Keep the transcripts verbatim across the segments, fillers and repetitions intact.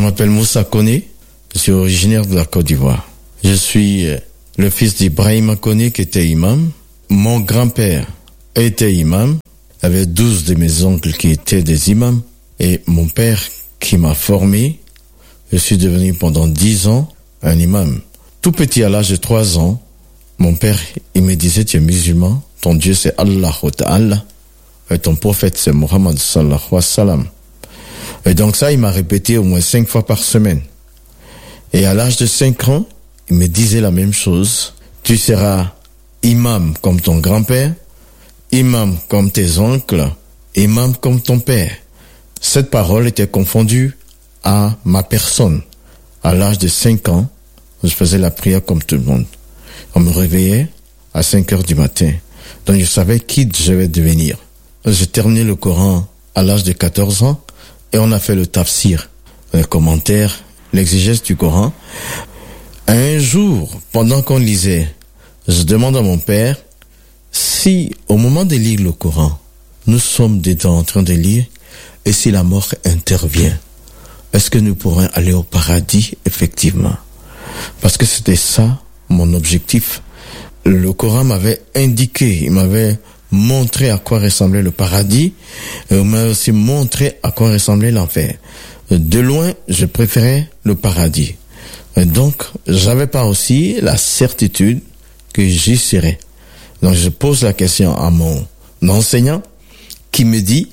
m'appelle Moussa Koné, je suis originaire de la Côte d'Ivoire. Je suis le fils d'Ibrahim Koné qui était imam. Mon grand-père était imam. Il y avait douze de mes oncles qui étaient des imams. Et mon père qui m'a formé, je suis devenu pendant dix ans un imam. Tout petit à l'âge de trois ans, mon père, il me disait, tu es musulman, ton Dieu c'est Allah Ta'ala, et ton prophète c'est Muhammad sallallahu alayhi wa sallam. Et donc ça, il m'a répété au moins cinq fois par semaine. Et à l'âge de cinq ans, il me disait la même chose. Tu seras imam comme ton grand-père, imam comme tes oncles, imam comme ton père. Cette parole était confondue à ma personne. À l'âge de cinq ans, je faisais la prière comme tout le monde. On me réveillait à cinq heures du matin. Donc je savais qui je vais devenir. J'ai terminé le Coran à l'âge de quatorze ans et on a fait le tafsir, le commentaire, l'exégèse du Coran. Un jour, pendant qu'on lisait, je demande à mon père si, au moment de lire le Coran, nous sommes dedans en train de lire, et si la mort intervient, est-ce que nous pourrons aller au paradis, effectivement? Parce que c'était ça, mon objectif. Le Coran m'avait indiqué, il m'avait montré à quoi ressemblait le paradis, et il m'a aussi montré à quoi ressemblait l'enfer. De loin, je préférais le paradis. Et donc, j'avais pas aussi la certitude que j'y serais. Donc, je pose la question à mon enseignant qui me dit,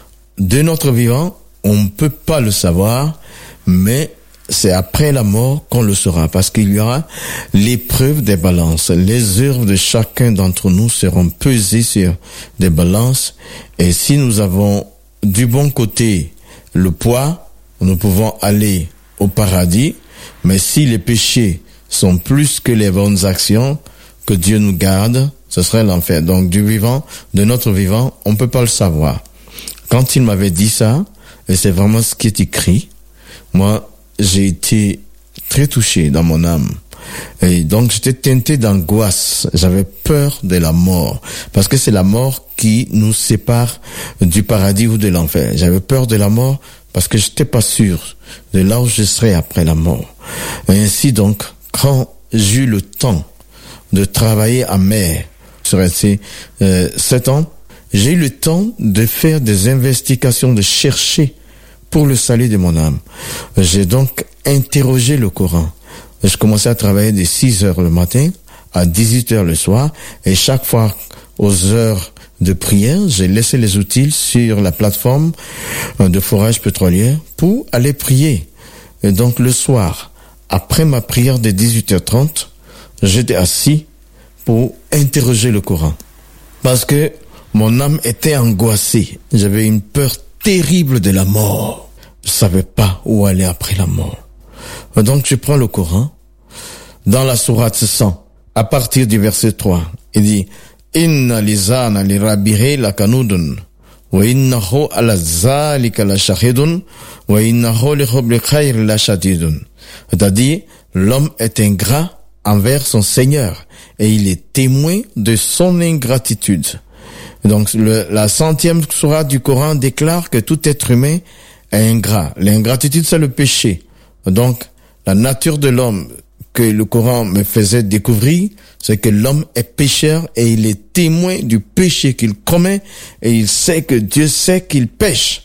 de notre vivant, on ne peut pas le savoir, mais c'est après la mort qu'on le saura, parce qu'il y aura l'épreuve des balances. Les œuvres de chacun d'entre nous seront pesées sur des balances, et si nous avons du bon côté le poids, nous pouvons aller au paradis, mais si les péchés sont plus que les bonnes actions, que Dieu nous garde, ce serait l'enfer. Donc du vivant, de notre vivant, on ne peut pas le savoir. Quand il m'avait dit ça, et c'est vraiment ce qui est écrit, moi, j'ai été très touché dans mon âme. Et donc, j'étais teinté d'angoisse. J'avais peur de la mort. Parce que c'est la mort qui nous sépare du paradis ou de l'enfer. J'avais peur de la mort parce que j'étais pas sûr de là où je serais après la mort. Et ainsi donc, quand j'ai eu le temps de travailler à mer, sur ces euh, sept ans, j'ai eu le temps de faire des investigations, de chercher pour le salut de mon âme. J'ai donc interrogé le Coran. Je commençais à travailler de six heures le matin à dix-huit heures le soir, et chaque fois aux heures de prière, j'ai laissé les outils sur la plateforme de forage pétrolier pour aller prier. Et donc le soir, après ma prière de dix-huit heures trente, j'étais assis pour interroger le Coran. Parce que mon âme était angoissée. J'avais une peur terrible de la mort. Je savais pas où aller après la mort. Donc je prends le Coran. Dans la sourate cent, à partir du verset trois, il dit Inna lisana li rabbih lakanudun wa innahu ala zalika la shahidun wa innahu li hubbil khair la shadidun. C'est-à-dire, l'homme est ingrat envers son Seigneur et il est témoin de son ingratitude. Donc le, la centième sourate du Coran déclare que tout être humain est ingrat. L'ingratitude, c'est le péché. Donc la nature de l'homme que le Coran me faisait découvrir, c'est que l'homme est pécheur et il est témoin du péché qu'il commet et il sait que Dieu sait qu'il pêche.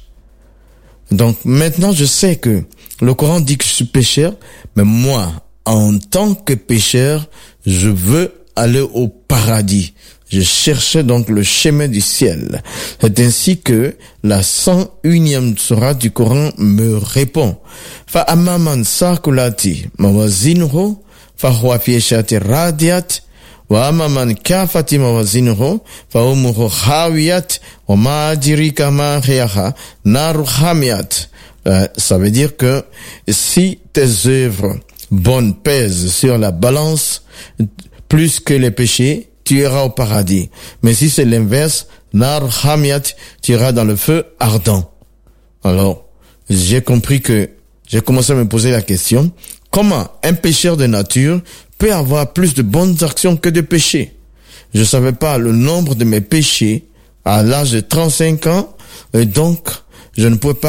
Donc maintenant je sais que le Coran dit que je suis pécheur, mais moi, en tant que pécheur, je veux aller au paradis. Je cherchais donc le chemin du ciel. C'est ainsi que la cent unième sourate du Coran me répond. Fa amman sakulati mawazinuhu fa huwa fi shati radiyat wa amman kafati mawazinuhu fa ummuhu hawiyat wa ma adraka ma hiya nar hamiyat. Ça veut dire que si tes œuvres bonnes pèsent sur la balance plus que les péchés, tu iras au paradis. Mais si c'est l'inverse, nar hamiyat, tu iras dans le feu ardent. Alors, j'ai compris que, j'ai commencé à me poser la question, comment un pécheur de nature peut avoir plus de bonnes actions que de péchés? Je savais pas le nombre de mes péchés à l'âge de trente-cinq ans, et donc, je ne pouvais pas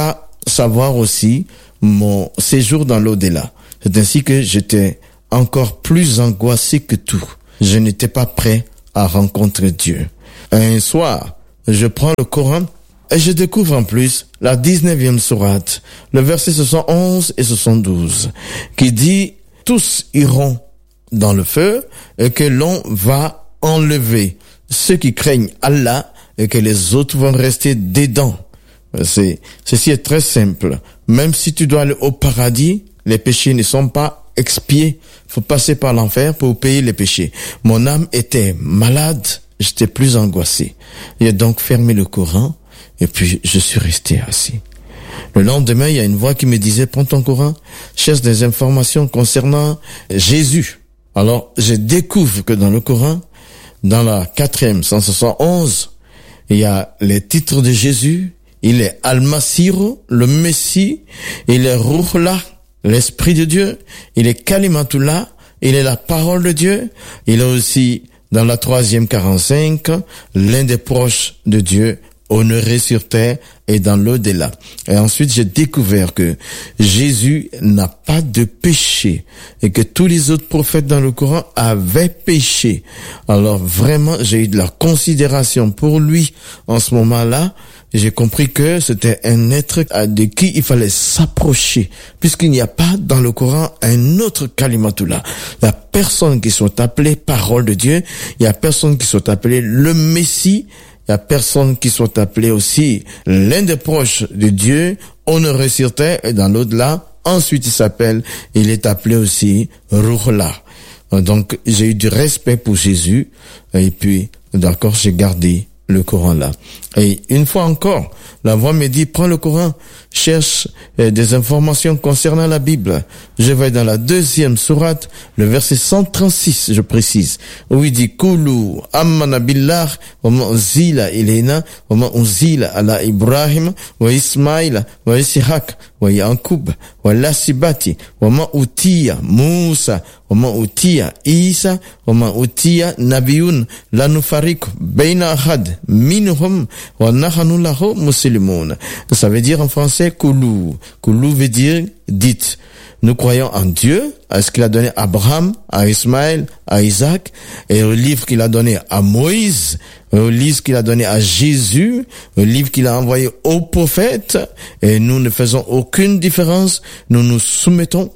savoir aussi mon séjour dans l'au-delà. C'est ainsi que j'étais encore plus angoissé que tout. Je n'étais pas prêt à rencontrer Dieu. Un soir, je prends le Coran et je découvre en plus la dix-neuvième sourate, le verset soixante et onze et soixante-douze, qui dit « Tous iront dans le feu et que l'on va enlever ceux qui craignent Allah et que les autres vont rester dedans. » C'est, ceci est très simple. Même si tu dois aller au paradis, les péchés ne sont pas expiés. Il faut passer par l'enfer pour payer les péchés. Mon âme était malade, j'étais plus angoissé. J'ai donc fermé le Coran et puis je suis resté assis. Le lendemain, il y a une voix qui me disait, prends ton Coran, cherche des informations concernant Jésus. Alors, je découvre que dans le Coran, dans la quatrième, cent soixante et onze, il y a les titres de Jésus. Il est Al-Masiro, le Messie. Il est Ruhullah, l'Esprit de Dieu. Il est Kalimatullah, il est la parole de Dieu. Il est aussi, dans la troisième quarante-cinq, l'un des proches de Dieu, honoré sur terre et dans l'au-delà. Et ensuite, j'ai découvert que Jésus n'a pas de péché et que tous les autres prophètes dans le Coran avaient péché. Alors vraiment, j'ai eu de la considération pour lui en ce moment-là. J'ai compris que c'était un être de qui il fallait s'approcher, puisqu'il n'y a pas dans le Coran un autre Kalimatullah. Il n'y a personne qui soit appelé parole de Dieu, il n'y a personne qui soit appelé le Messie, il n'y a personne qui soit appelé aussi l'un des proches de Dieu, honoré sur terre et dans l'au-delà. Ensuite, il s'appelle, il est appelé aussi Ruhullah. Donc, j'ai eu du respect pour Jésus et puis, d'accord, j'ai gardé le Coran là. Et une fois encore, la voix me dit, prends le Coran, cherche euh, des informations concernant la Bible. Je vais dans la deuxième sourate, le verset cent trente-six, je précise, où il dit, Kulu amana billah wa ma unzila ilayna wa ma unzila ala Ibrahim wa Ismaïla wa Ishaq wa Yaqub wa Lasibati wa ma utiya Musa wa ma utiya Isa wa ma utiya Nabiyun la nufariku bayna ahad minhum wa nahnu lahu muslimun. Ça veut dire en français Koulou. Koulou veut dire dites. Nous croyons en Dieu, à ce qu'il a donné à Abraham, à Ismaël, à Isaac, et au livre qu'il a donné à Moïse, au livre qu'il a donné à Jésus, au livre qu'il a envoyé aux prophètes, et nous ne faisons aucune différence, nous nous soumettons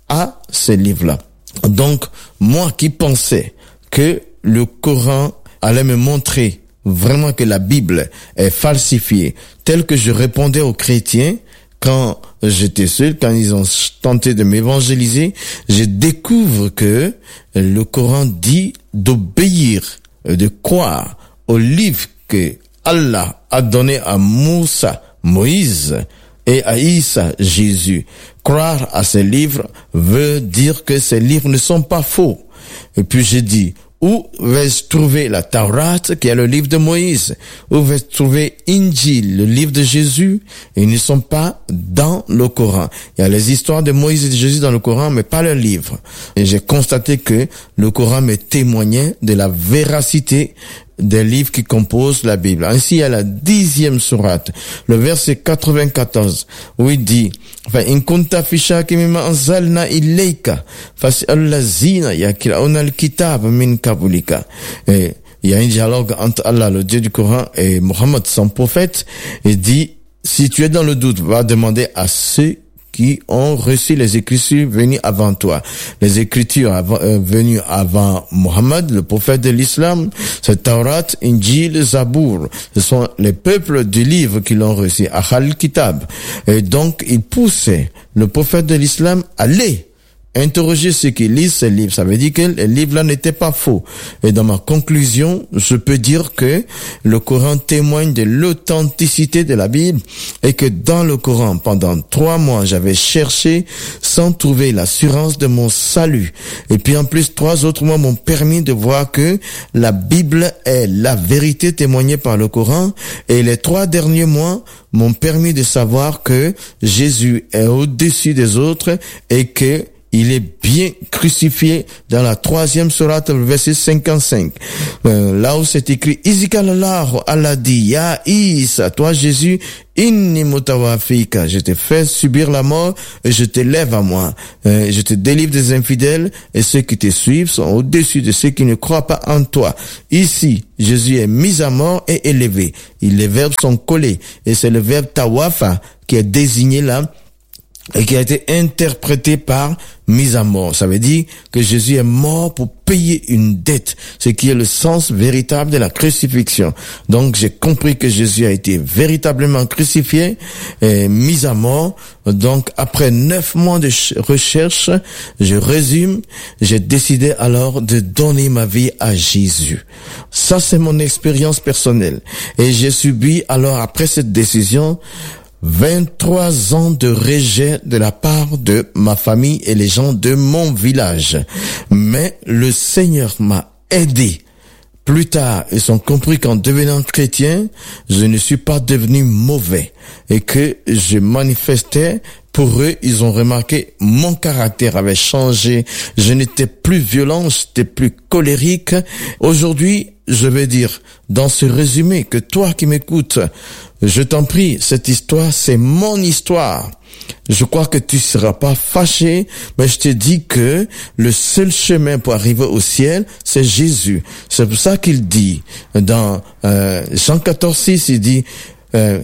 à ces livres-là. Donc, moi qui pensais que le Coran allait me montrer vraiment que la Bible est falsifiée, tel que je répondais aux chrétiens, quand j'étais seul, quand ils ont tenté de m'évangéliser, je découvre que le Coran dit d'obéir, de croire au livre que Allah a donné à Moussa, Moïse, et à Isa, Jésus. Croire à ces livres veut dire que ces livres ne sont pas faux. Et puis j'ai dit, où vais-je trouver la Taurat, qui est le livre de Moïse? Où vais-je trouver Injil, le livre de Jésus? Et ils ne sont pas dans le Coran. Il y a les histoires de Moïse et de Jésus dans le Coran, mais pas le livre. Et j'ai constaté que le Coran me témoignait de la véracité des livres qui composent la Bible. Ainsi, il y a la dixième sourate, le verset quatre-vingt-quatorze, où il dit, enfin, in kunta fi shakkin mimma anzalna ilayka, fas'al lazina yaqra'una al-kitab min qablika. Et il y a un dialogue entre Allah, le Dieu du Coran, et Mohammed, son prophète, et dit, si tu es dans le doute, va demander à ceux qui ont reçu les écritures venues avant toi. Les écritures avant, euh, venues avant Mohammed, le prophète de l'islam, c'est Taurat, Injil, Zabour. Ce sont les peuples du livre qui l'ont reçu, Ahl Kitab. Et donc, il poussait le prophète de l'islam à aller interroger ceux qui lisent ces livres. Ça veut dire que les livres-là n'étaient pas faux. Et dans ma conclusion, je peux dire que le Coran témoigne de l'authenticité de la Bible et que dans le Coran, pendant trois mois, j'avais cherché sans trouver l'assurance de mon salut. Et puis en plus, trois autres mois m'ont permis de voir que la Bible est la vérité témoignée par le Coran. Et les trois derniers mois m'ont permis de savoir que Jésus est au-dessus des autres et que il est bien crucifié dans la troisième sourate, verset cinquante-cinq. Euh, là où c'est écrit, Izikalallahu Allah dit, Ya Isa, toi Jésus, inni mutawafika, je te fais subir la mort et je te lève à moi. Euh, je te délivre des infidèles et ceux qui te suivent sont au-dessus de ceux qui ne croient pas en toi. Ici, Jésus est mis à mort et élevé. Les verbes sont collés et c'est le verbe tawafa qui est désigné là et qui a été interprété par mise à mort. Ça veut dire que Jésus est mort pour payer une dette, ce qui est le sens véritable de la crucifixion. Donc j'ai compris que Jésus a été véritablement crucifié et mis à mort. Donc après neuf mois de recherche, je résume, j'ai décidé alors de donner ma vie à Jésus. Ça c'est mon expérience personnelle. Et j'ai subi alors après cette décision vingt-trois ans de rejet de la part de ma famille et les gens de mon village. Mais le Seigneur m'a aidé. Plus tard, ils ont compris qu'en devenant chrétien, je ne suis pas devenu mauvais et que je manifestais. Pour eux, ils ont remarqué mon caractère avait changé. Je n'étais plus violent, j'étais plus colérique. Aujourd'hui, je vais dire dans ce résumé que toi qui m'écoutes, je t'en prie, cette histoire, c'est mon histoire. Je crois que tu seras pas fâché, mais je te dis que le seul chemin pour arriver au ciel, c'est Jésus. C'est pour ça qu'il dit, dans euh, Jean quatorze, six, il dit... Euh,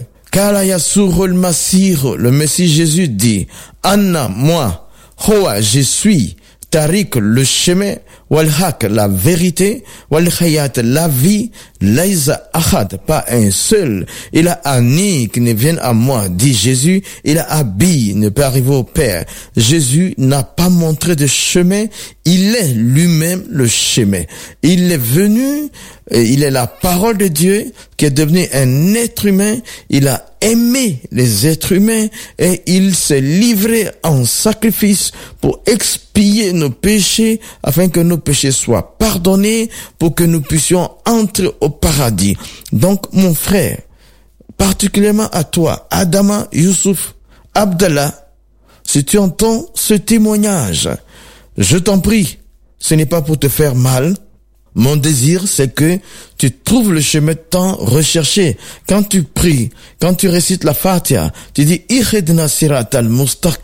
le Messie Jésus dit, Anna, moi, Hoa, je suis, Tariq, le chemin, Walhaq, la vérité, Walhayat, la vie, Laïsa Ahad, pas un seul. Il a Ani qui ne vienne à moi, dit Jésus, il a Abi, ne peut arriver au Père. Jésus n'a pas montré de chemin, il est lui-même le chemin. Il est venu, il est la parole de Dieu qui est devenu un être humain, il a aimé les êtres humains et il s'est livré en sacrifice pour expier nos péchés afin que nos péchés soient pardonnés, pour que nous puissions entrer au paradis. Donc mon frère, particulièrement à toi, Adama, Youssouf, Abdallah, si tu entends ce témoignage, je t'en prie, ce n'est pas pour te faire mal. Mon désir, c'est que tu trouves le chemin tant recherché. Quand tu pries, quand tu récites la Fatiha, tu dis « Ihdina siratal mustaqim »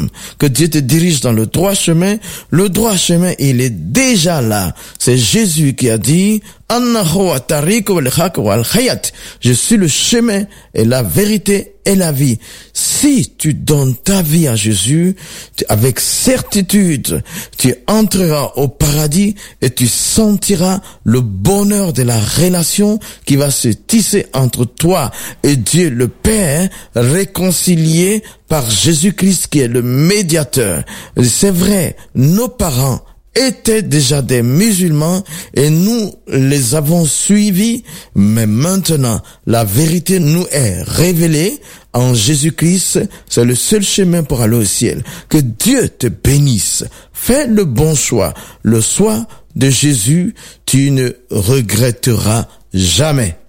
que Dieu te dirige dans le droit chemin. Le droit chemin, il est déjà là. C'est Jésus qui a dit « Anna huwa tariq wal haq wal hayat » Je suis le chemin et la vérité et la vie. Si tu donnes ta vie à Jésus, tu, avec certitude, tu entreras au paradis et tu sentiras le bonheur de la relation qui va se tisser entre toi et Dieu le Père, réconcilié par Jésus-Christ qui est le médiateur. C'est vrai, nos parents étaient déjà des musulmans et nous les avons suivis, mais maintenant la vérité nous est révélée en Jésus-Christ. C'est le seul chemin pour aller au ciel. Que Dieu te bénisse. Fais le bon choix. Le choix de Jésus, tu ne regretteras jamais.